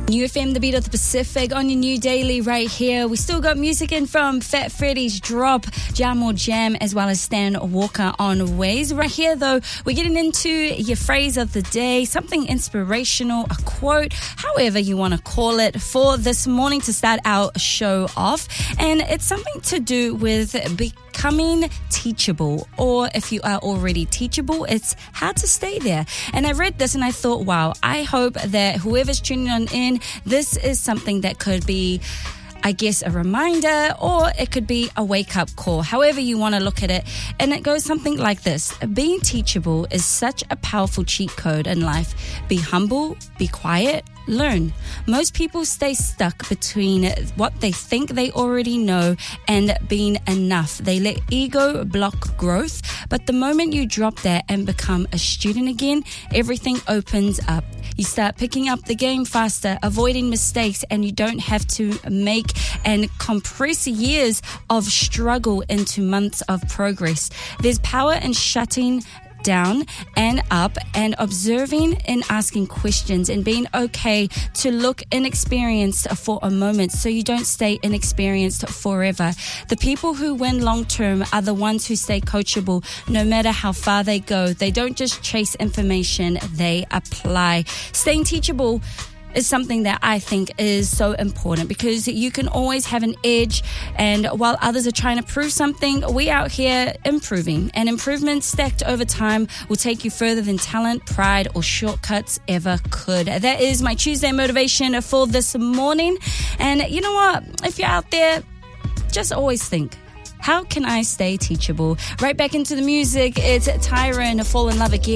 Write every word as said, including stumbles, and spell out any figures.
New F M, the beat of the Pacific, on your new daily right here. We still got music in from Fat Freddy's Drop, Jam or Jam, as well as Stan Walker on Ways. Right here, though, we're getting into your phrase of the day, something inspirational, a quote, however you want to call it, for this morning to start our show off. And it's something to do with becoming teachable, or if you are already teachable, it's how to stay there. And I read this and I thought, wow, I hope that whoever's tuning on in, this is something that could be, I guess, a reminder, or it could be a wake-up call, however you want to look at it. And it goes something like this. Being teachable is such a powerful cheat code in life. Be humble, be quiet, learn. Most people stay stuck between what they think they already know and being enough. They let ego block growth, but the moment you drop that and become a student again, everything opens up. You start picking up the game faster, avoiding mistakes, and you don't have to make and compress years of struggle into months of progress. There's power in shutting down and up and observing and asking questions and being okay to look inexperienced for a moment so you don't stay inexperienced forever. The people who win long term are the ones who stay coachable no matter how far they go. They don't just chase information, they apply. Staying teachable is something that I think is so important, because you can always have an edge, and while others are trying to prove something, we out here improving, and improvement stacked over time will take you further than talent, pride, or shortcuts ever could. That is my Tuesday motivation for this morning. And you know what? If you're out there, just always think, how can I stay teachable? Right back into the music. It's Tyron, Fall in Love Again.